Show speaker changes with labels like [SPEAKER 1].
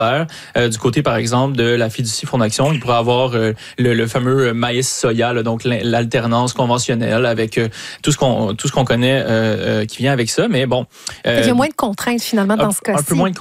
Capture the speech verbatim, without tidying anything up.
[SPEAKER 1] Euh, du côté, par exemple, de la Fiducie Fonds d'Action, il pourrait avoir euh, le, le fameux maïs-soya, là, donc l'alternance conventionnelle avec euh, tout ce qu'on tout ce qu'on connaît euh, euh, qui vient avec ça. Mais bon,
[SPEAKER 2] euh, il y a moins de contraintes finalement dans
[SPEAKER 1] un,
[SPEAKER 2] ce cas-ci.
[SPEAKER 1] Un peu moins de